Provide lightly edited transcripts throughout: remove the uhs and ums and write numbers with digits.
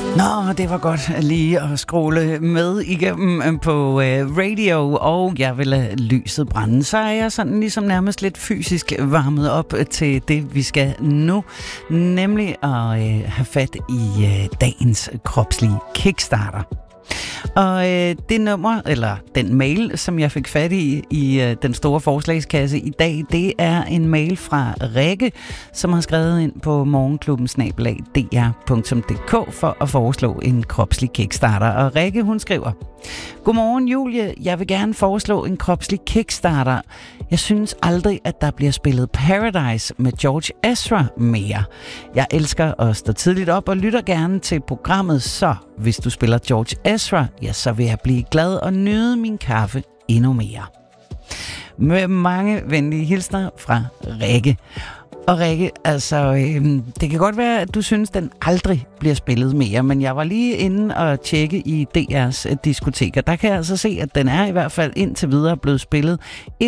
Nå, det var godt lige at scrolle med igennem på radio, og jeg vil lade lyset brænde. Så er jeg sådan ligesom nærmest lidt fysisk varmet op til det, vi skal nu, nemlig at have fat i dagens kropslige kickstarter. Og det nummer, eller den mail, som jeg fik fat i den store forslagskasse i dag, det er en mail fra Rikke, som har skrevet ind på morgenklubben@dr.dk for at foreslå en kropslig kickstarter. Og Rikke, hun skriver: Godmorgen Julie, jeg vil gerne foreslå en kropslig kickstarter. Jeg synes aldrig, at der bliver spillet Paradise med George Ezra mere. Jeg elsker at stå tidligt op og lytter gerne til programmet, så hvis du spiller George Ezra, ja, så vil jeg blive glad og nyde min kaffe endnu mere. Med mange venlige hilsner fra Rikke. Og Rikke, altså, det kan godt være, at du synes, den aldrig bliver spillet mere, men jeg var lige inde og tjekke i DR's diskoteker. Der kan jeg altså se, at den er i hvert fald indtil videre blevet spillet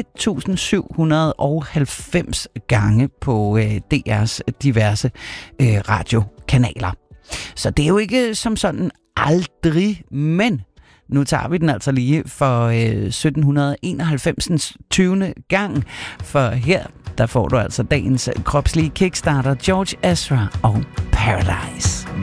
1790 gange på DR's diverse radiokanaler. Så det er jo ikke som sådan aldrig, men nu tager vi den altså lige for 1791. 20. gang, for her der får du altså dagens kropslige kickstarter, George Ezra og Paradise.